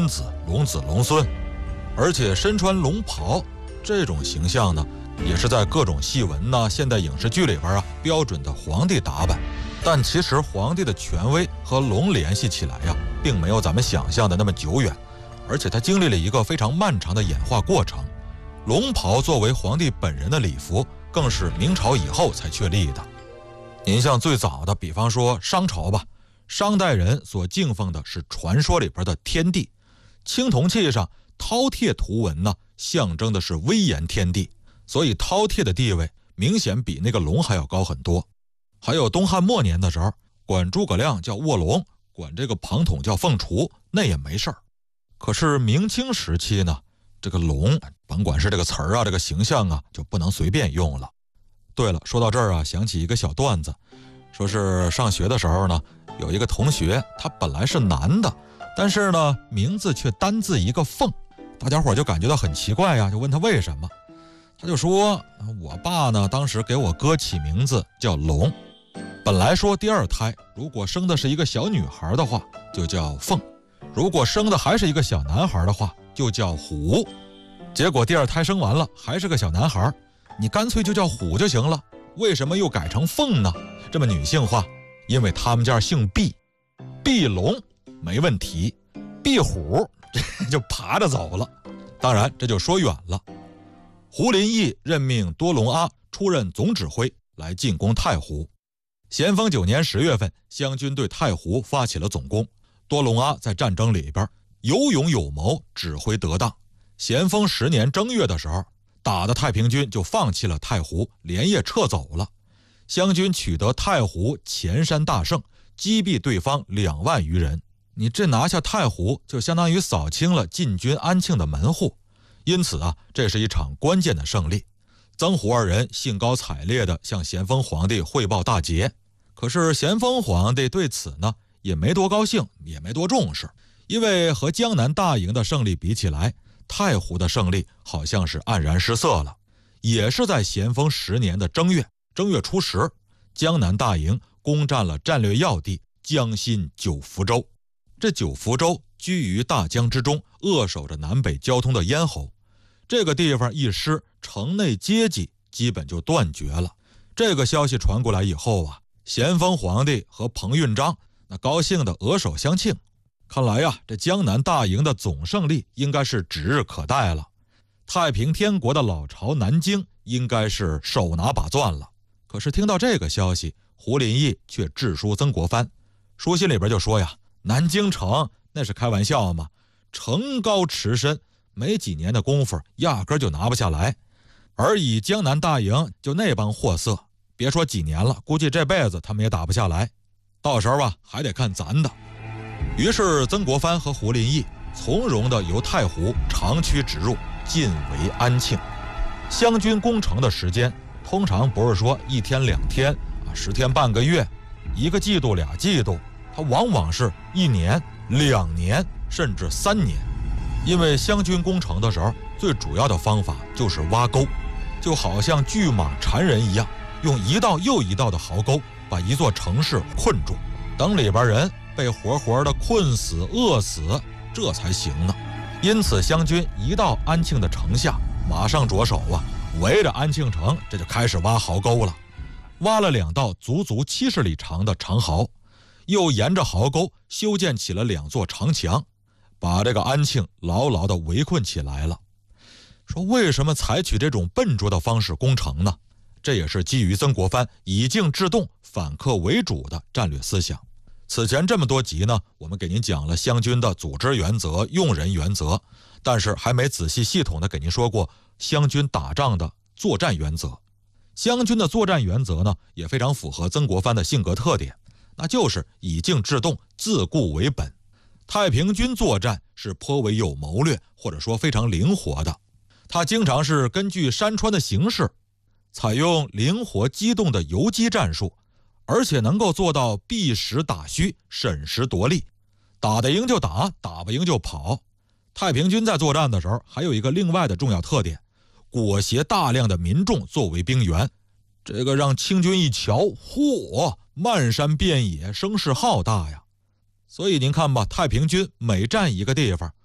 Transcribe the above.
子、龙子、龙孙，而且身穿龙袍这种形象呢，也是在各种戏文呐、现代影视剧里边标准的皇帝打扮。但其实皇帝的权威和龙联系起来并没有咱们想象的那么久远，而且它经历了一个非常漫长的演化过程。龙袍作为皇帝本人的礼服，更是明朝以后才确立的。您像最早的，比方说商朝吧，商代人所敬奉的是传说里边的天帝，青铜器上饕餮图文呢，象征的是威严天帝，所以饕餮的地位明显比那个龙还要高很多。还有东汉末年的时候，管诸葛亮叫卧龙，管这个庞统叫凤雏，那也没事儿。可是明清时期呢，这个龙甭管是这个词儿这个形象就不能随便用了。对了，说到这儿想起一个小段子，说是上学的时候呢，有一个同学他本来是男的，但是呢名字却单字一个凤，大家伙就感觉到很奇怪就问他为什么。他就说，我爸呢当时给我哥起名字叫龙，本来说第二胎如果生的是一个小女孩的话就叫凤，如果生的还是一个小男孩的话就叫虎，结果第二胎生完了还是个小男孩，你干脆就叫虎就行了，为什么又改成凤呢？这么女性化，因为他们家姓毕，毕龙没问题，毕虎这就爬着走了。当然这就说远了。胡林翼任命多隆阿出任总指挥来进攻太湖。咸丰9年10月份，湘军对太湖发起了总攻，多隆阿在战争里边有勇有谋，指挥得当。咸丰10年正月的时候，打的太平军就放弃了太湖，连夜撤走了。湘军取得太湖前山大胜，击毙对方2万余人。你这拿下太湖，就相当于扫清了晋军安庆的门户，因此这是一场关键的胜利。曾胡二人兴高采烈地向咸丰皇帝汇报大捷，可是咸丰皇帝对此呢也没多高兴，也没多重视，因为和江南大营的胜利比起来，太湖的胜利好像是黯然失色了。也是在咸丰10年的正月初10，江南大营攻占了战略要地江心九福州。这九福州居于大江之中，扼守着南北交通的咽喉。这个地方一失，城内接济基本就断绝了。这个消息传过来以后咸丰皇帝和彭运章那高兴的额手相庆，看来这江南大营的总胜利应该是指日可待了。太平天国的老巢南京应该是手拿把攥了。可是听到这个消息，胡林翼却致书曾国藩，书信里边就说南京城那是开玩笑吗？城高池深，没几年的功夫压根就拿不下来。而以江南大营就那帮货色，别说几年了，估计这辈子他们也打不下来，到时候还得看咱的。于是曾国藩和胡林翼从容地由太湖长驱直入，进围安庆。湘军攻城的时间通常不是说1天2天10天半个月，1个季度2季度，它往往是1年2年甚至3年。因为湘军攻城的时候，最主要的方法就是挖沟，就好像巨马缠人一样，用一道又一道的壕沟把一座城市困住，等里边人被活活的困死饿死，这才行呢。因此湘军一到安庆的城下，马上着手围着安庆城这就开始挖壕沟了。挖了2道足足70里长的长壕，又沿着壕沟修建起了2座长墙，把这个安庆牢牢地围困起来了。说为什么采取这种笨拙的方式攻城呢？这也是基于曾国藩以静制动、反客为主的战略思想。此前这么多集呢，我们给您讲了湘军的组织原则、用人原则，但是还没仔细系统的给您说过湘军打仗的作战原则。湘军的作战原则呢，也非常符合曾国藩的性格特点，那就是以静制动、自固为本。太平军作战是颇为有谋略，或者说非常灵活的。他经常是根据山川的形势，采用灵活机动的游击战术，而且能够做到避实打虚、审时度力，打得赢就打，打不赢就跑。太平军在作战的时候还有一个另外的重要特点，裹挟大量的民众作为兵员，这个让清军一瞧，嚯，漫山遍野，声势浩大呀。所以您看吧，太平军每占一个地方，